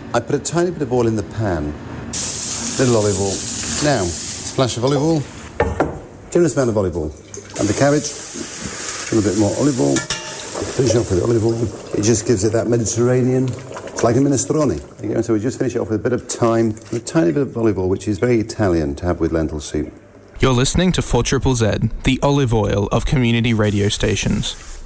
I put a tiny bit of oil in the pan. Little olive oil. Now, splash of olive oil. Generous amount of olive oil. And the cabbage. A little bit more olive oil. Finish off with olive oil. It just gives it that Mediterranean. It's like a minestrone. So we just finish it off with a bit of thyme, and a tiny bit of olive oil, which is very Italian to have with lentil soup. You're listening to 4ZZZ, the olive oil of community radio stations.